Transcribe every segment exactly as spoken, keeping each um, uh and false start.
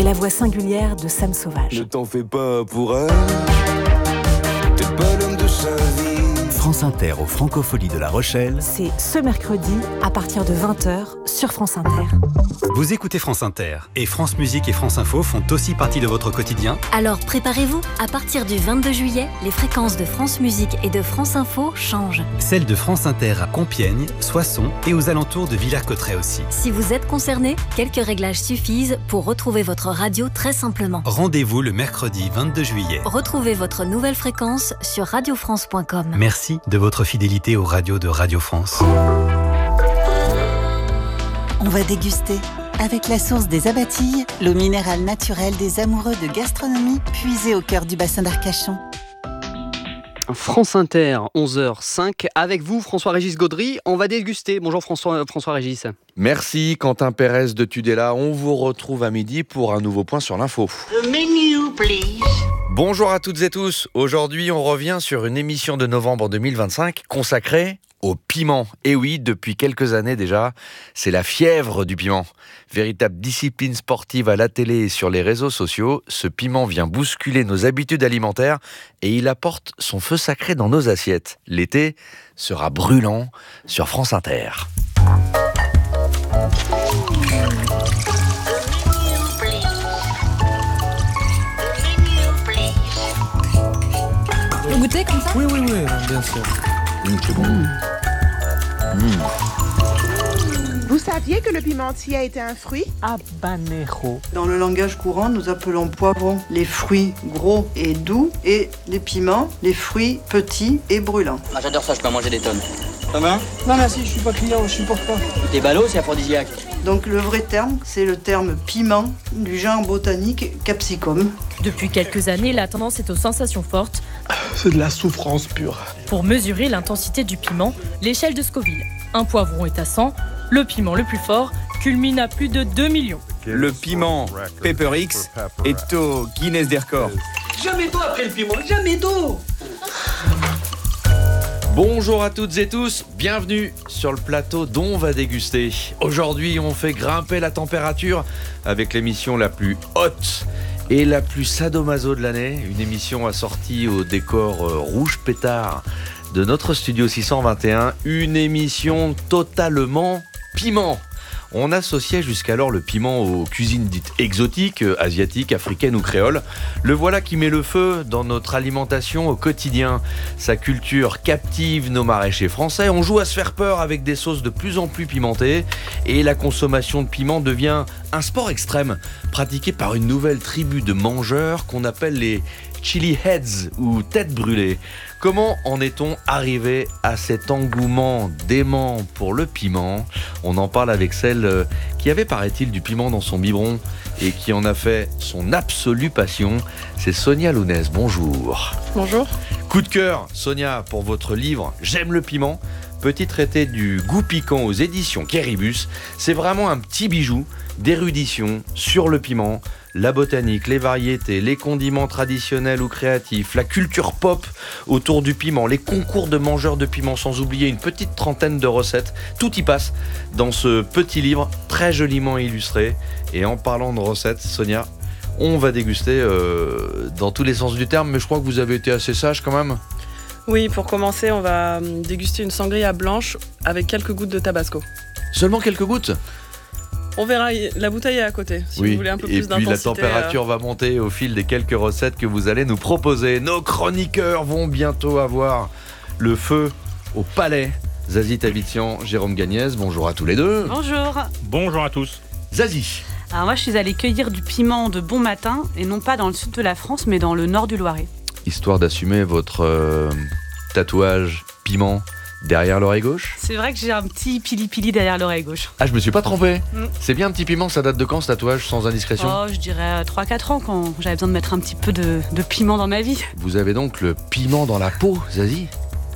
la voix singulière de Sam Sauvage. Ne t'en fais pas pour elle, t'es pas l'homme de sa vie. France Inter aux Francopholies de La Rochelle. C'est ce mercredi à partir de vingt heures sur France Inter. Vous écoutez France Inter et France Musique et France Info font aussi partie de votre quotidien. Alors préparez-vous, à partir du vingt-deux juillet, les fréquences de France Musique et de France Info changent. Celles de France Inter à Compiègne, Soissons et aux alentours de Villers-Cotterêts aussi. Si vous êtes concerné, quelques réglages suffisent pour retrouver votre radio très simplement. Rendez-vous le mercredi vingt-deux juillet. Retrouvez votre nouvelle fréquence sur radio france point com. Merci de votre fidélité aux radios de Radio France. On va déguster avec la source des Abatilles, l'eau minérale naturelle des amoureux de gastronomie, puisée au cœur du bassin d'Arcachon. France Inter, onze heures cinq, avec vous François-Régis Gaudry, on va déguster. Bonjour François, François-Régis. Merci Quentin Pérez de Tudela, on vous retrouve à midi pour un nouveau point sur l'info. The menu, please. Bonjour à toutes et tous, aujourd'hui on revient sur une émission de novembre deux mille vingt-cinq consacrée au piment. Et oui, depuis quelques années déjà, c'est la fièvre du piment. Véritable discipline sportive à la télé et sur les réseaux sociaux, ce piment vient bousculer nos habitudes alimentaires et il apporte son feu sacré dans nos assiettes. L'été sera brûlant sur France Inter. Vous goûtez comme ça ? Oui, oui, oui, bien sûr. Mmh, c'est bon. Mmh. Mmh. Vous saviez que le pimentier était un fruit ? Habanero. Dans le langage courant, nous appelons poivrons les fruits gros et doux et les piments les fruits petits et brûlants. Ah, j'adore ça, je peux en manger des tonnes. Ça va ? Non, merci, je suis pas client, je supporte pas. T'es ballot, c'est aphrodisiaque. Donc le vrai terme, c'est le terme piment du genre botanique capsicum. Depuis quelques années, la tendance est aux sensations fortes. C'est de la souffrance pure. Pour mesurer l'intensité du piment, l'échelle de Scoville. Un poivron est à cent, le piment le plus fort culmine à plus de deux millions. Le piment Pepper X est au Guinness des records. Jamais d'eau après le piment, jamais d'eau. Bonjour à toutes et tous, bienvenue sur le plateau d'On va déguster. Aujourd'hui, on fait grimper la température avec l'émission la plus haute et la plus sadomaso de l'année. Une émission assortie au décor euh, rouge pétard de notre studio six cent vingt et un. Une émission totalement piment. On associait jusqu'alors le piment aux cuisines dites exotiques, asiatiques, africaines ou créoles. Le voilà qui met le feu dans notre alimentation au quotidien. Sa culture captive nos maraîchers français. On joue à se faire peur avec des sauces de plus en plus pimentées. Et la consommation de piment devient un sport extrême, pratiqué par une nouvelle tribu de mangeurs qu'on appelle les chili heads ou têtes brûlées. Comment en est-on arrivé à cet engouement dément pour le piment ? On en parle avec celle qui avait, paraît-il, du piment dans son biberon et qui en a fait son absolue passion. C'est Sonia Lounès. Bonjour. Bonjour. Coup de cœur, Sonia, pour votre livre « J'aime le piment ». Petit traité du goût piquant aux éditions Kéribus. C'est vraiment un petit bijou d'érudition sur le piment, la botanique, les variétés, les condiments traditionnels ou créatifs, la culture pop autour du piment, les concours de mangeurs de piment, sans oublier une petite trentaine de recettes. Tout y passe dans ce petit livre très joliment illustré. Et en parlant de recettes, Sonia, on va déguster euh, dans tous les sens du terme, mais je crois que vous avez été assez sage quand même. Oui, pour commencer, on va déguster une sangria blanche avec quelques gouttes de tabasco. Seulement quelques gouttes ? On verra, la bouteille est à côté, si oui, vous voulez un peu plus d'intensité. Et puis la température euh... va monter au fil des quelques recettes que vous allez nous proposer. Nos chroniqueurs vont bientôt avoir le feu au palais. Zazie Tavitian, Jérôme Gagnès, bonjour à tous les deux. Bonjour. Bonjour à tous. Zazie. Alors moi, je suis allée cueillir du piment de bon matin, et non pas dans le sud de la France, mais dans le nord du Loiret. Histoire d'assumer votre euh, tatouage piment derrière l'oreille gauche ? C'est vrai que j'ai un petit pili-pili derrière l'oreille gauche. Ah, je me suis pas trompé. Mm. C'est bien un petit piment, ça date de quand ce tatouage, sans indiscrétion ? Oh, je dirais trois quatre ans, quand j'avais besoin de mettre un petit peu de, de piment dans ma vie. Vous avez donc le piment dans la peau, Zazie ?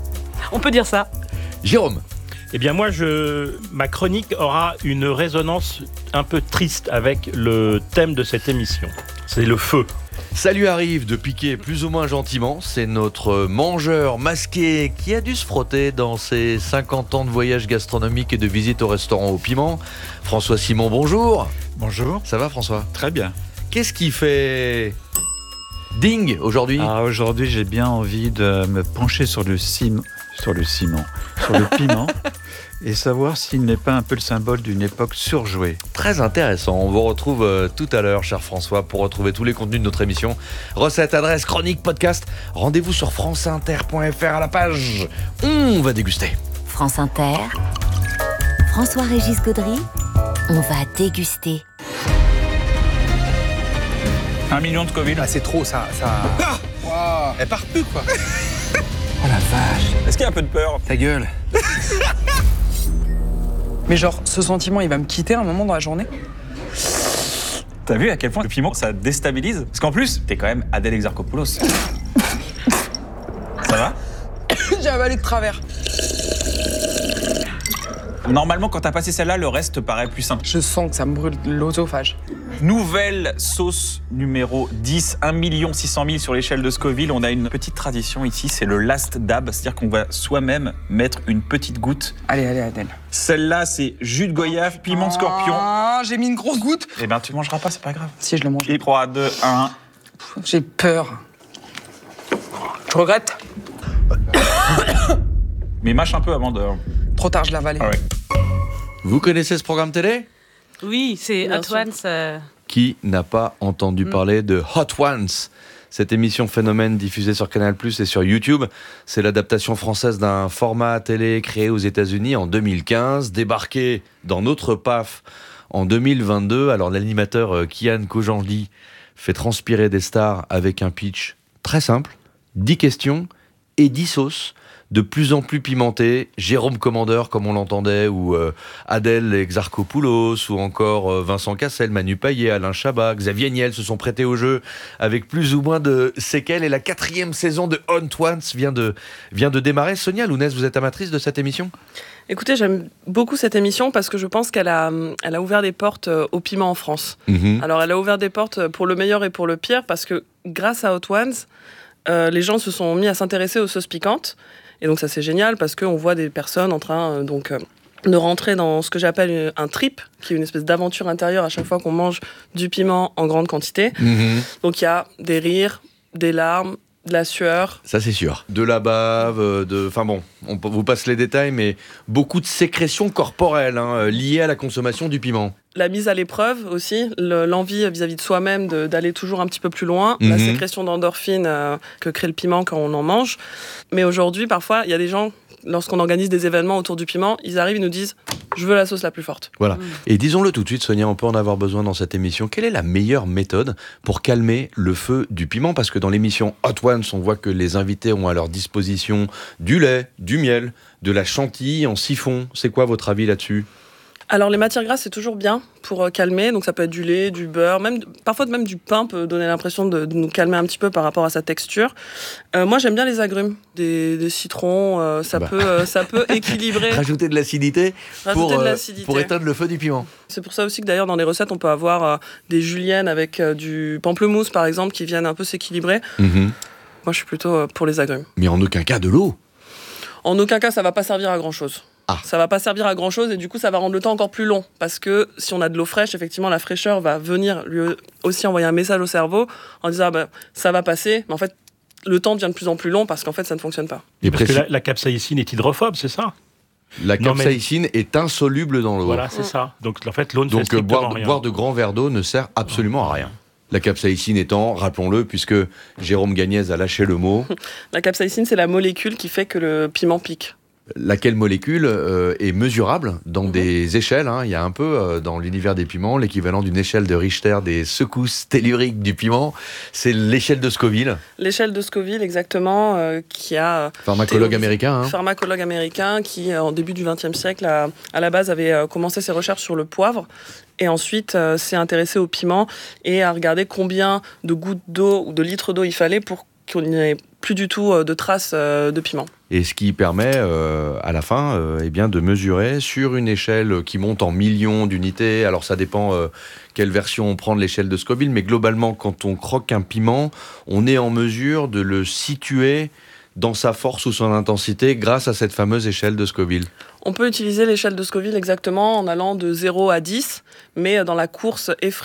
On peut dire ça. Jérôme ? Eh bien moi, je... ma chronique aura une résonance un peu triste avec le thème de cette émission. C'est le feu. Ça lui arrive de piquer plus ou moins gentiment. C'est notre mangeur masqué qui a dû se frotter dans ses cinquante ans de voyage gastronomique et de visite au restaurant au piment. François Simon, bonjour. Bonjour. Ça va, François ? Très bien. qu'est-ce qui fait ding aujourd'hui? Ah, aujourd'hui, j'ai bien envie de me pencher sur le ciment, sur le ciment, sur le piment. Et savoir s'il n'est pas un peu le symbole d'une époque surjouée. Très intéressant. On vous retrouve euh, tout à l'heure, cher François, pour retrouver tous les contenus de notre émission. Recettes, adresses, chroniques, podcasts. Rendez-vous sur franceinter point f r à la page. On va déguster. France Inter, François-Régis Gaudry, on va déguster. Un million de Covid. Ah, c'est trop, ça... ça... Ah wow. Elle part plus, quoi. Oh la vache. Est-ce qu'il y a un peu de peur? Ta gueule. Mais genre, ce sentiment, il va me quitter un moment dans la journée? T'as vu à quel point le piment, ça déstabilise? Parce qu'en plus, t'es quand même Adèle Exarchopoulos. Ça va? J'ai avalé de travers. Normalement, quand t'as passé celle-là, le reste te paraît plus simple. Je sens que ça me brûle l'œsophage. Nouvelle sauce numéro dix, un million six cent mille sur l'échelle de Scoville. On a une petite tradition ici, c'est le last dab, c'est-à-dire qu'on va soi-même mettre une petite goutte. Allez, allez, Adèle. Celle-là, c'est jus de goyave, piment de scorpion. Ah, j'ai mis une grosse goutte. Eh ben, tu mangeras pas, c'est pas grave. Si, je le mange. Et trois, deux, un. J'ai peur. Je regrette. Mais mâche un peu avant de... Trop tard, je l'ai avalé. Ah ouais. Vous connaissez ce programme télé? Oui, c'est Hot Ones. Euh... Qui n'a pas entendu mm. parler de Hot Ones? Cette émission phénomène diffusée sur Canal plus, et sur YouTube, c'est l'adaptation française d'un format télé créé aux États-Unis en deux mille quinze, débarqué dans notre P A F en deux mille vingt-deux. Alors l'animateur Kian Kojandi fait transpirer des stars avec un pitch très simple, dix questions et dix sauces, de plus en plus pimenté, Jérôme Commandeur comme on l'entendait, ou euh, Adèle Exarchopoulos, ou encore euh, Vincent Cassel, Manu Payet, Alain Chabat, Xavier Niel se sont prêtés au jeu avec plus ou moins de séquelles, et la quatrième saison de Hot Ones vient de, vient de démarrer. Sonia Lounès, vous êtes amatrice de cette émission? Écoutez, j'aime beaucoup cette émission parce que je pense qu'elle a, elle a ouvert des portes au piment en France. Mmh. Alors elle a ouvert des portes pour le meilleur et pour le pire, parce que grâce à Hot Ones, euh, les gens se sont mis à s'intéresser aux sauces piquantes. Et donc ça c'est génial parce qu'on voit des personnes en train euh, donc, euh, de rentrer dans ce que j'appelle un trip, qui est une espèce d'aventure intérieure à chaque fois qu'on mange du piment en grande quantité. Mmh. Donc il y a des rires, des larmes, de la sueur. Ça c'est sûr. De la bave, de... Enfin bon, on vous passe les détails, mais beaucoup de sécrétions corporelles hein, liées à la consommation du piment. La mise à l'épreuve aussi, le, l'envie vis-à-vis de soi-même de, d'aller toujours un petit peu plus loin, mmh. la sécrétion d'endorphine euh, que crée le piment quand on en mange. Mais aujourd'hui, parfois, il y a des gens, lorsqu'on organise des événements autour du piment, ils arrivent, ils nous disent « je veux la sauce la plus forte ». Voilà. Mmh. Et disons-le tout de suite, Sonia, on peut en avoir besoin dans cette émission. Quelle est la meilleure méthode pour calmer le feu du piment? Parce que dans l'émission Hot Ones, on voit que les invités ont à leur disposition du lait, du miel, de la chantilly en siphon. C'est quoi votre avis là-dessus? Alors les matières grasses c'est toujours bien pour calmer, donc ça peut être du lait, du beurre, même parfois même du pain peut donner l'impression de, de nous calmer un petit peu par rapport à sa texture. Euh, moi j'aime bien les agrumes, des, des citrons, euh, ça bah. peut euh, ça peut équilibrer. Rajouter de l'acidité, Rajouter pour, de l'acidité. Euh, pour éteindre le feu du piment. C'est pour ça aussi que d'ailleurs dans les recettes on peut avoir euh, des juliennes avec euh, du pamplemousse par exemple qui viennent un peu s'équilibrer. Mm-hmm. Moi je suis plutôt euh, pour les agrumes. Mais en aucun cas de l'eau. En aucun cas ça va pas servir à grand chose. Ah. Ça va pas servir à grand chose et du coup ça va rendre le temps encore plus long parce que si on a de l'eau fraîche, effectivement la fraîcheur va venir lui aussi envoyer un message au cerveau en disant ah ben, ça va passer, mais en fait le temps devient de plus en plus long parce qu'en fait ça ne fonctionne pas. Et parce que la, la capsaïcine est hydrophobe, c'est ça? La capsaïcine mais... est insoluble dans l'eau. Voilà, c'est mmh. ça. Donc en fait l'eau ne Donc, fait strictement boire, rien. boire de grands verres d'eau ne sert absolument à rien. La capsaïcine étant, rappelons-le, puisque Jérôme Gagnez a lâché le mot. La capsaïcine c'est la molécule qui fait que le piment pique. Laquelle molécule euh, est mesurable dans mmh. des échelles. Hein. Il y a un peu euh, dans l'univers des piments l'équivalent d'une échelle de Richter des secousses telluriques du piment. C'est l'échelle de Scoville. L'échelle de Scoville, exactement, euh, qui a... Pharmacologue américain. Hein. Pharmacologue américain qui, euh, en début du vingtième siècle, a, à la base avait euh, commencé ses recherches sur le poivre. Et ensuite euh, s'est intéressé au piment et a regardé combien de gouttes d'eau ou de litres d'eau il fallait pour qu'on n'y ait plus du tout euh, de traces euh, de piment. Et ce qui permet, euh, à la fin, euh, eh bien, de mesurer sur une échelle qui monte en millions d'unités. Alors, ça dépend euh, quelle version on prend de l'échelle de Scoville, mais globalement, quand on croque un piment, on est en mesure de le situer dans sa force ou son intensité grâce à cette fameuse échelle de Scoville. On peut utiliser l'échelle de Scoville exactement en allant de zéro à dix, mais dans la course effrénée